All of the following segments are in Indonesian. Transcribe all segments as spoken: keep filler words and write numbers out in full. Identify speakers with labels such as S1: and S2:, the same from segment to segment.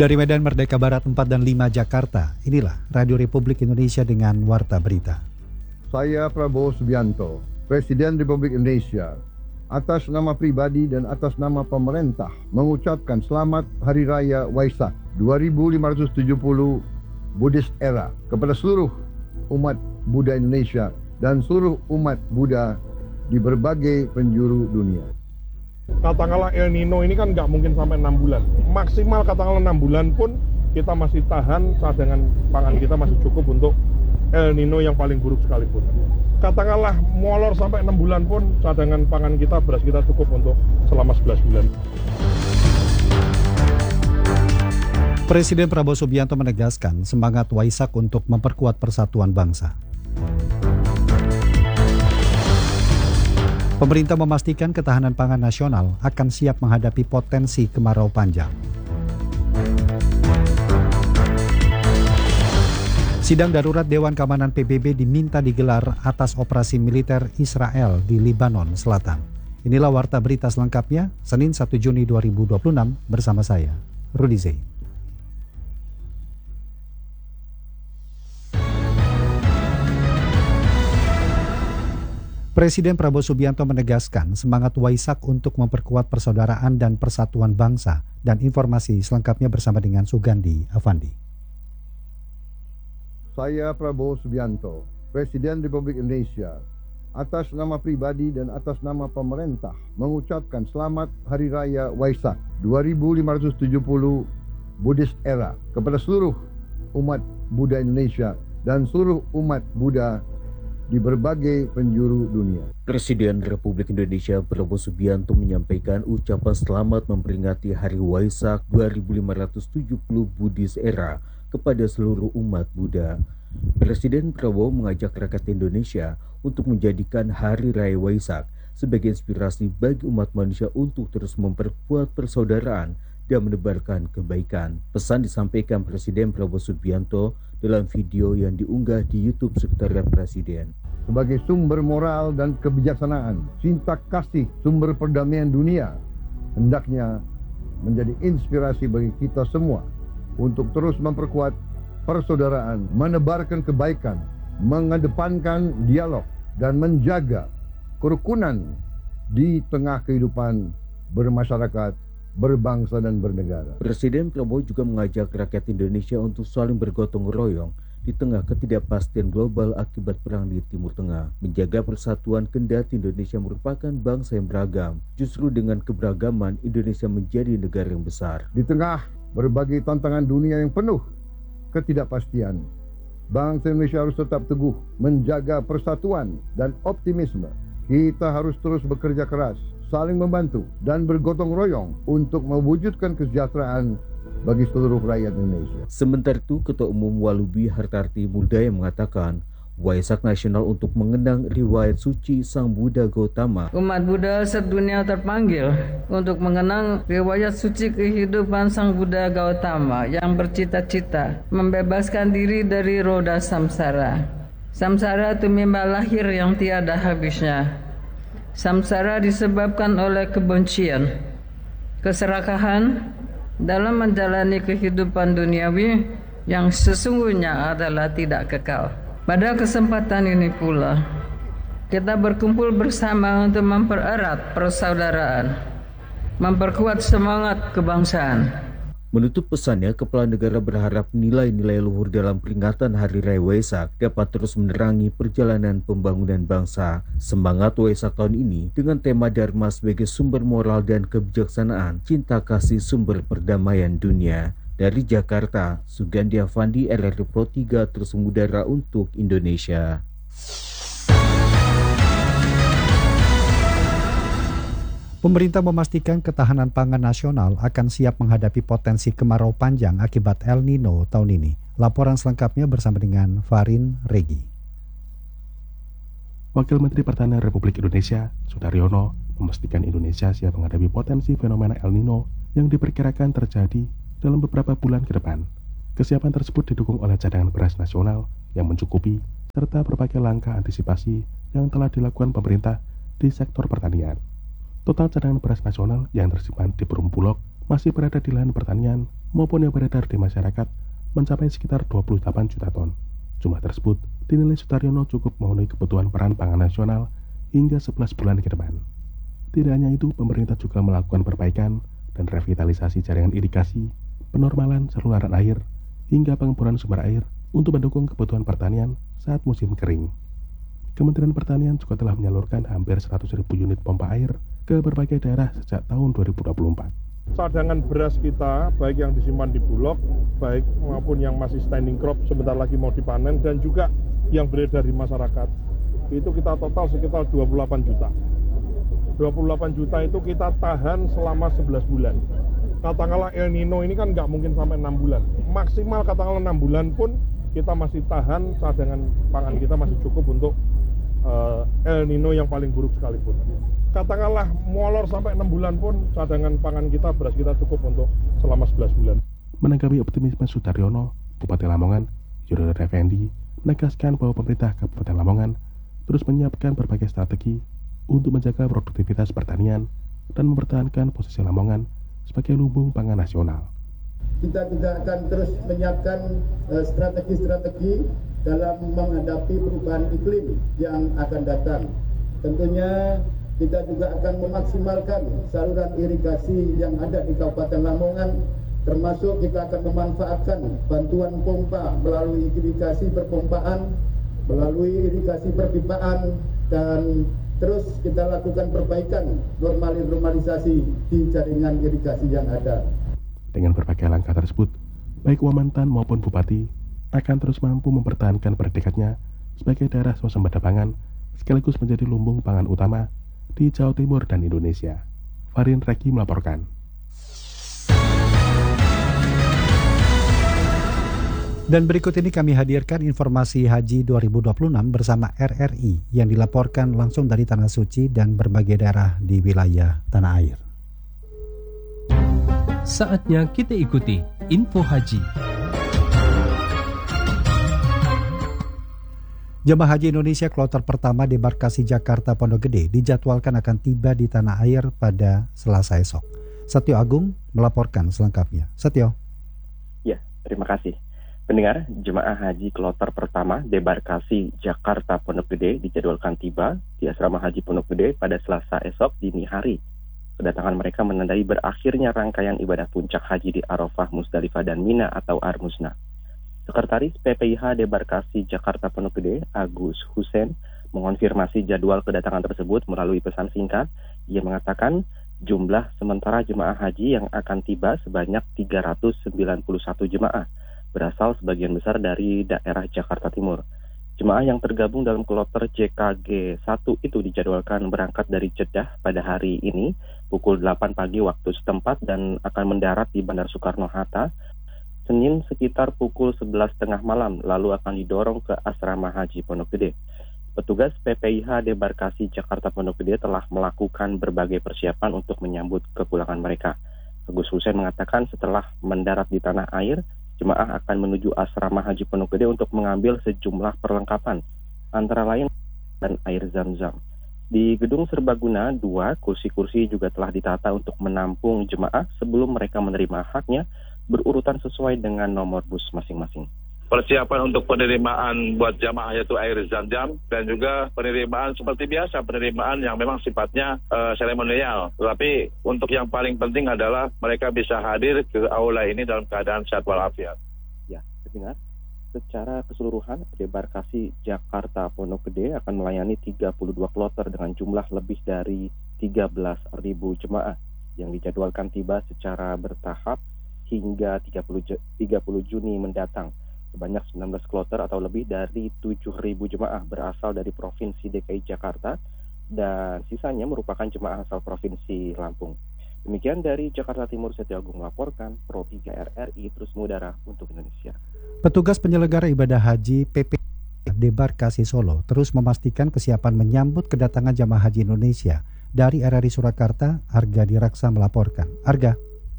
S1: Dari Medan Merdeka Barat empat dan lima Jakarta, inilah Radio Republik Indonesia dengan Warta Berita.
S2: Saya Prabowo Subianto, Presiden Republik Indonesia, atas nama pribadi dan atas nama pemerintah mengucapkan selamat Hari Raya Waisak dua ribu lima ratus tujuh puluh Buddhist Era kepada seluruh umat Buddha Indonesia dan seluruh umat Buddha di berbagai penjuru dunia.
S3: Katakanlah El Nino ini kan nggak mungkin sampai enam bulan. Maksimal katakanlah enam bulan pun kita masih tahan, cadangan pangan kita masih cukup untuk El Nino yang paling buruk sekalipun. Katakanlah molor sampai enam bulan pun cadangan pangan kita, beras kita cukup untuk selama sebelas bulan.
S1: Presiden Prabowo Subianto menegaskan semangat Waisak untuk memperkuat persatuan bangsa. Pemerintah memastikan ketahanan pangan nasional akan siap menghadapi potensi kemarau panjang. Sidang darurat Dewan Keamanan P B B diminta digelar atas operasi militer Israel di Lebanon Selatan. Inilah Warta Berita selengkapnya, Senin satu Juni dua ribu dua puluh enam bersama saya, Rudi Zey. Presiden Prabowo Subianto menegaskan semangat Waisak untuk memperkuat persaudaraan dan persatuan bangsa, dan informasi selengkapnya bersama dengan Sugandi Avandi.
S2: Saya Prabowo Subianto, Presiden Republik Indonesia, atas nama pribadi dan atas nama pemerintah mengucapkan selamat Hari Raya Waisak dua ribu lima ratus tujuh puluh Buddhist Era kepada seluruh umat Buddha Indonesia dan seluruh umat Buddha di berbagai penjuru dunia.
S4: Presiden Republik Indonesia Prabowo Subianto menyampaikan ucapan selamat memperingati Hari Waisak dua ribu lima ratus tujuh puluh Buddhist Era kepada seluruh umat Buddha. Presiden Prabowo mengajak rakyat Indonesia untuk menjadikan Hari Raya Waisak sebagai inspirasi bagi umat manusia untuk terus memperkuat persaudaraan dan menebarkan kebaikan. Pesan disampaikan Presiden Prabowo Subianto dalam video yang diunggah di YouTube Sekretariat Presiden.
S2: Sebagai sumber moral dan kebijaksanaan, cinta kasih sumber perdamaian dunia hendaknya menjadi inspirasi bagi kita semua untuk terus memperkuat persaudaraan, menebarkan kebaikan, mengedepankan dialog, dan menjaga kerukunan di tengah kehidupan bermasyarakat, berbangsa dan bernegara.
S4: Presiden Prabowo juga mengajak rakyat Indonesia untuk saling bergotong royong di tengah ketidakpastian global akibat perang di Timur Tengah. Menjaga persatuan kendati Indonesia merupakan bangsa yang beragam. Justru dengan keberagaman Indonesia menjadi negara yang besar.
S2: Di tengah berbagai tantangan dunia yang penuh ketidakpastian, bangsa Indonesia harus tetap teguh menjaga persatuan dan optimisme. Kita harus terus bekerja keras, saling membantu, dan bergotong royong untuk mewujudkan kesejahteraan bagi seluruh rakyat Indonesia.
S4: Sementara itu, Ketua Umum Walubi Hartarti Mudaya mengatakan, Waisak nasional untuk mengenang riwayat suci Sang Buddha Gautama.
S5: Umat Buddha sedunia terpanggil untuk mengenang riwayat suci kehidupan Sang Buddha Gautama yang bercita-cita membebaskan diri dari roda samsara. Samsara itu mimba lahir yang tiada habisnya. Samsara disebabkan oleh kebencian, keserakahan dalam menjalani kehidupan duniawi yang sesungguhnya adalah tidak kekal. Pada kesempatan ini pula, kita berkumpul bersama untuk mempererat persaudaraan, memperkuat semangat kebangsaan.
S4: Menutup pesannya, Kepala Negara berharap nilai-nilai luhur dalam peringatan Hari Raya Waisak dapat terus menerangi perjalanan pembangunan bangsa. Semangat Waisak tahun ini dengan tema Dharma sebagai sumber moral dan kebijaksanaan, cinta kasih sumber perdamaian dunia. Dari Jakarta, Sugandi Avandi, R R I Pro tiga terus mengudara untuk Indonesia.
S1: Pemerintah memastikan ketahanan pangan nasional akan siap menghadapi potensi kemarau panjang akibat El Nino tahun ini. Laporan selengkapnya bersama dengan Farin Regi.
S6: Wakil Menteri Pertanian Republik Indonesia, Sudaryono, memastikan Indonesia siap menghadapi potensi fenomena El Nino yang diperkirakan terjadi dalam beberapa bulan ke depan. Kesiapan tersebut didukung oleh cadangan beras nasional yang mencukupi serta berbagai langkah antisipasi yang telah dilakukan pemerintah di sektor pertanian. Total cadangan beras nasional yang tersimpan di Perum Bulog masih berada di lahan pertanian maupun yang beredar di masyarakat mencapai sekitar dua puluh delapan juta ton. Jumlah tersebut dinilai Sudaryono cukup memenuhi kebutuhan peran pangan nasional hingga sebelas bulan ke depan. Tidak hanya itu, pemerintah juga melakukan perbaikan dan revitalisasi jaringan irigasi, penormalan saluran air, hingga pengemburan sumber air untuk mendukung kebutuhan pertanian saat musim kering. Kementerian Pertanian juga telah menyalurkan hampir seratus ribu unit pompa air ke berbagai daerah sejak tahun dua ribu dua puluh empat.
S3: Cadangan beras kita, baik yang disimpan di Bulog, baik maupun yang masih standing crop sebentar lagi mau dipanen, dan juga yang beredar di masyarakat, itu kita total sekitar dua puluh delapan juta. dua puluh delapan juta itu kita tahan selama sebelas bulan. Katakanlah El Nino ini kan nggak mungkin sampai enam bulan. Maksimal katakanlah enam bulan pun kita masih tahan, cadangan pangan kita masih cukup untuk uh, El Nino yang paling buruk sekalipun. Katakanlah molor sampai enam bulan pun cadangan pangan kita, beras kita cukup untuk selama sebelas bulan.
S6: Menanggapi optimisme Sudaryono, Bupati Lamongan, Yudhoyono Effendi, menegaskan bahwa pemerintah Kabupaten Lamongan terus menyiapkan berbagai strategi untuk menjaga produktivitas pertanian dan mempertahankan posisi Lamongan sebagai lumbung pangan nasional.
S7: Kita juga akan terus menyiapkan uh, strategi-strategi dalam menghadapi perubahan iklim yang akan datang. Tentunya kita juga akan memaksimalkan saluran irigasi yang ada di Kabupaten Lamongan, termasuk kita akan memanfaatkan bantuan pompa melalui irigasi perpompaan, melalui irigasi perpipaan, dan terus kita lakukan perbaikan normalisasi di jaringan irigasi yang ada.
S6: Dengan berbagai langkah tersebut, baik Wamantan maupun Bupati akan terus mampu mempertahankan predikatnya sebagai daerah swasembada pangan sekaligus menjadi lumbung pangan utama di Jawa Timur dan Indonesia. Farin Reki melaporkan.
S1: Dan berikut ini kami hadirkan informasi Haji dua ribu dua puluh enam bersama R R I yang dilaporkan langsung dari Tanah Suci dan berbagai daerah di wilayah tanah air.
S8: Saatnya kita ikuti Info Haji.
S1: Jemaah Haji Indonesia kloter pertama debarkasi Jakarta Pondok Gede dijadwalkan akan tiba di tanah air pada Selasa esok. Setio Agung melaporkan selengkapnya. Setio.
S9: Ya, terima kasih. Pendengar, jemaah haji kloter pertama debarkasi Jakarta Pondok Gede dijadwalkan tiba di Asrama Haji Pondok Gede pada Selasa esok dini hari. Kedatangan mereka menandai berakhirnya rangkaian ibadah puncak haji di Arafah, Musdalifah, dan Mina atau Armusna. Sekretaris P P I H Debarkasi Jakarta Pondok Gede, Agus Hussein, mengonfirmasi jadwal kedatangan tersebut melalui pesan singkat. Ia mengatakan jumlah sementara jemaah haji yang akan tiba sebanyak tiga ratus sembilan puluh satu jemaah, berasal sebagian besar dari daerah Jakarta Timur. Jemaah yang tergabung dalam kloter J K G satu itu dijadwalkan berangkat dari Jeddah pada hari ini pukul delapan pagi waktu setempat dan akan mendarat di Bandara Soekarno-Hatta Senin sekitar pukul sebelas tiga puluh malam, lalu akan didorong ke Asrama Haji Pondok Gede. Petugas P P I H Debarkasi Jakarta Pondok Gede telah melakukan berbagai persiapan untuk menyambut kepulangan mereka. Agus Hussein mengatakan setelah mendarat di tanah air, jemaah akan menuju Asrama Haji Pondok Gede untuk mengambil sejumlah perlengkapan, antara lain dan air zam-zam. Di Gedung Serbaguna dua, kursi-kursi juga telah ditata untuk menampung jemaah sebelum mereka menerima haknya, berurutan sesuai dengan nomor bus masing-masing.
S10: Persiapan untuk penerimaan buat jamaah yaitu air zam-zam dan juga penerimaan seperti biasa, penerimaan yang memang sifatnya uh, seremonial. Tetapi untuk yang paling penting adalah mereka bisa hadir ke aula ini dalam keadaan sehat walafiat.
S9: Ya, dengar. Secara keseluruhan, Debarkasi Jakarta Pondok Gede akan melayani tiga puluh dua kloter dengan jumlah lebih dari tiga belas ribu jemaah yang dijadwalkan tiba secara bertahap hingga tiga puluh Juni mendatang. Sebanyak sembilan belas kloter atau lebih dari tujuh ribu jemaah berasal dari Provinsi D K I Jakarta dan sisanya merupakan jemaah asal Provinsi Lampung. Demikian dari Jakarta Timur, Setio Agung melaporkan, Pro tiga R R I terus mengudara untuk Indonesia.
S1: Petugas penyelenggara ibadah haji P P Debarkasi Solo terus memastikan kesiapan menyambut kedatangan jamaah haji Indonesia. Dari R R I Surakarta, Arga Diraksa melaporkan. Arga.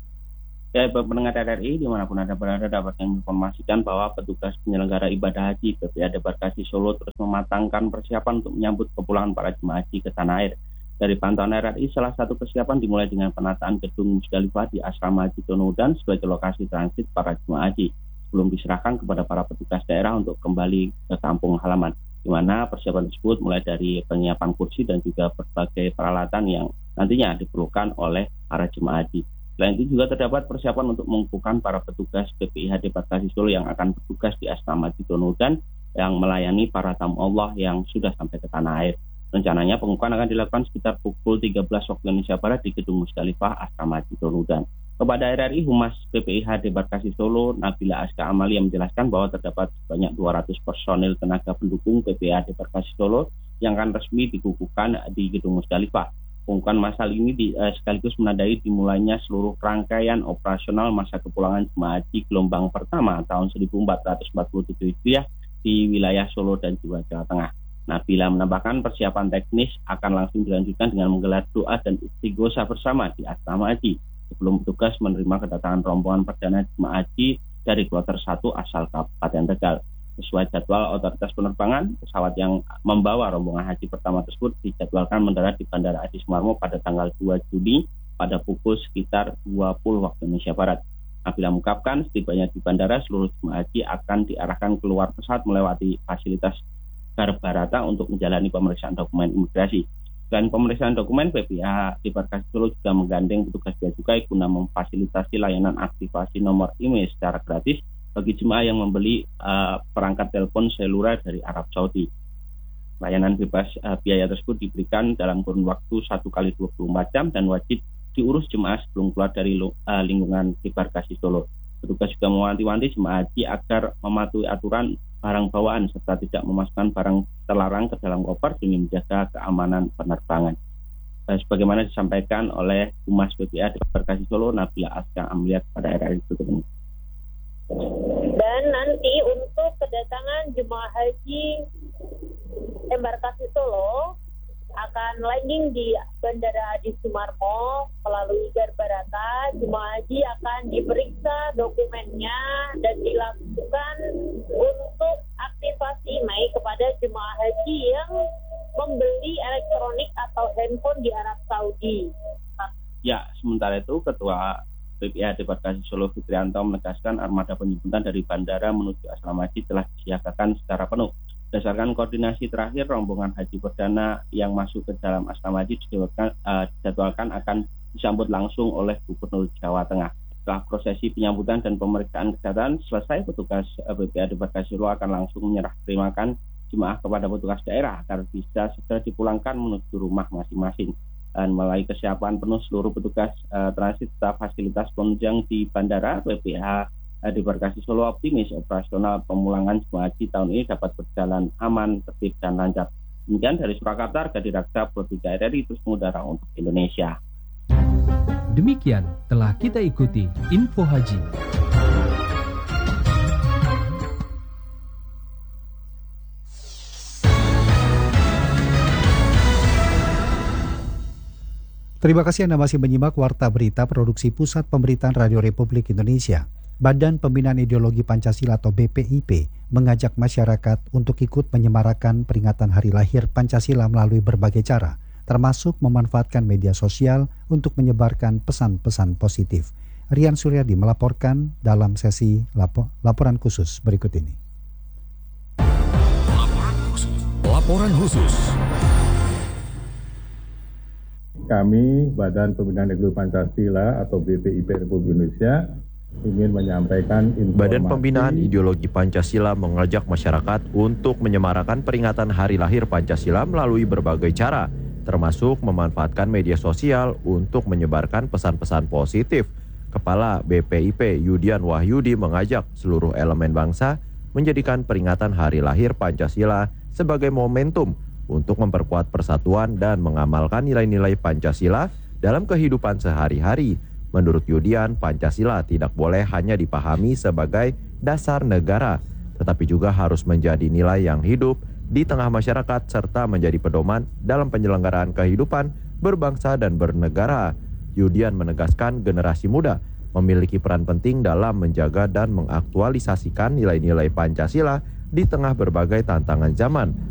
S11: Ya, pendengar R R I dimanapun Anda berada dapat menginformasikan bahwa petugas penyelenggara ibadah haji P P A Debarkasi Solo terus mematangkan persiapan untuk menyambut kepulangan para jemaah haji ke tanah air. Dari pantauan R R I, salah satu kesiapan dimulai dengan penataan gedung Musdalifah di Asrama Haji Donohudan sebagai lokasi transit para jemaah haji sebelum diserahkan kepada para petugas daerah untuk kembali ke kampung halaman, di mana persiapan tersebut mulai dari penyiapan kursi dan juga berbagai peralatan yang nantinya diperlukan oleh para jemaah haji. Selain itu juga terdapat persiapan untuk mengukuhkan para petugas B P I H Debarkasi Solo yang akan bertugas di Asrama Haji Donohudan yang melayani para tamu Allah yang sudah sampai ke tanah air. Rencananya pengukuhan akan dilakukan sekitar pukul tiga belas waktu Indonesia Barat di Gedung Musdalifah Asrama Haji Donohudan. Kepada R R I, Humas B P I H Debarkasi Solo, Nabila Aska Amalia menjelaskan bahwa terdapat sebanyak dua ratus personil tenaga pendukung B P I H Debarkasi Solo yang akan resmi dikukuhkan di Gedung Musdalifah. Pengukuhan massal ini di, eh, sekaligus menandai dimulainya seluruh rangkaian operasional masa kepulangan jemaah haji gelombang pertama tahun seribu empat ratus empat puluh tujuh Hijriah di wilayah Solo dan juga Jawa Tengah. Nabila menambahkan persiapan teknis akan langsung dilanjutkan dengan menggelar doa dan istighosah bersama di asrama haji sebelum petugas menerima kedatangan rombongan perdana jemaah haji dari kloter satu asal Kabupaten Tegal. Sesuai jadwal otoritas penerbangan, pesawat yang membawa rombongan haji pertama tersebut dijadwalkan mendarat di Bandara Adi Sumarmo pada tanggal dua Juni pada pukul sekitar dua puluh waktu Indonesia Barat. Nabila mengungkapkan setibanya di bandara, seluruh jemaah haji akan diarahkan keluar pesawat melewati fasilitas Barata untuk menjalani pemeriksaan dokumen imigrasi. Selain pemeriksaan dokumen, B P I H Debarkasi Solo juga menggandeng petugas bea cukai guna memfasilitasi layanan aktivasi nomor I M E I secara gratis bagi jemaah yang membeli uh, perangkat telepon seluler dari Arab Saudi. Layanan bebas uh, biaya tersebut diberikan dalam kurun waktu satu kali dua puluh empat jam dan wajib diurus jemaah sebelum keluar dari uh, lingkungan Debarkasi Solo. Petugas juga mewanti-wanti jemaah haji agar mematuhi aturan barang bawaan serta tidak memasukkan barang terlarang ke dalam koper demi menjaga keamanan penerbangan. Eh, sebagaimana disampaikan oleh Humas B P I H Debarkasi Solo, Nabila Aska Amalia kepada R R I berikut ini.
S12: Dan nanti untuk kedatangan jemaah haji Embarkasi Solo akan landing di Bandara Adi Sumarmo melalui Garbarata. Jemaah haji akan diperiksa dokumennya dan dilakukan untuk aktivasi M E I kepada jemaah haji yang membeli elektronik atau handphone di Arab Saudi.
S11: Ya, sementara itu Ketua B P I H Debarkasi Solo Fitrianto menegaskan armada penjemputan dari bandara menuju asrama haji telah disiagakan secara penuh. Berdasarkan koordinasi terakhir, rombongan haji perdana yang masuk ke dalam asrama haji dijadwalkan, uh, dijadwalkan akan disambut langsung oleh Gubernur Jawa Tengah. Setelah prosesi penyambutan dan pemeriksaan kesehatan selesai, petugas uh, B P I H Debarkasi Solo akan langsung menyerah terimakan jemaah kepada petugas daerah agar bisa segera dipulangkan menuju rumah masing-masing. Dan melalui kesiapan penuh seluruh petugas uh, transit serta fasilitas penunjang di bandara, B P I H Debarkasi Solo optimis operasional pemulangan jemaah haji tahun ini dapat berjalan aman, tertib, dan lancar. Demikian dari Surakarta, Arga Direksa Pro tiga R R I terus mengudara untuk Indonesia.
S8: Demikian telah kita ikuti Info Haji.
S1: Terima kasih Anda masih menyimak Warta Berita Produksi Pusat Pemberitaan Radio Republik Indonesia. Badan Pembinaan Ideologi Pancasila atau B P I P mengajak masyarakat untuk ikut menyemarakan peringatan Hari Lahir Pancasila melalui berbagai cara, termasuk memanfaatkan media sosial untuk menyebarkan pesan-pesan positif. Rian Suryadi melaporkan dalam sesi lapo- laporan khusus berikut ini.
S13: Laporan khusus. Laporan khusus.
S14: Kami, Badan Pembinaan Ideologi Pancasila atau B P I P Republik Indonesia, ingin menyampaikan informasi.
S15: Badan Pembinaan Ideologi Pancasila mengajak masyarakat untuk menyemarakan peringatan Hari Lahir Pancasila melalui berbagai cara, termasuk memanfaatkan media sosial untuk menyebarkan pesan-pesan positif. Kepala B P I P Yudian Wahyudi mengajak seluruh elemen bangsa menjadikan peringatan Hari Lahir Pancasila sebagai momentum untuk memperkuat persatuan dan mengamalkan nilai-nilai Pancasila dalam kehidupan sehari-hari. Menurut Yudian, Pancasila tidak boleh hanya dipahami sebagai dasar negara, tetapi juga harus menjadi nilai yang hidup di tengah masyarakat serta menjadi pedoman dalam penyelenggaraan kehidupan berbangsa dan bernegara. Yudian menegaskan generasi muda memiliki peran penting dalam menjaga dan mengaktualisasikan nilai-nilai Pancasila di tengah berbagai tantangan zaman.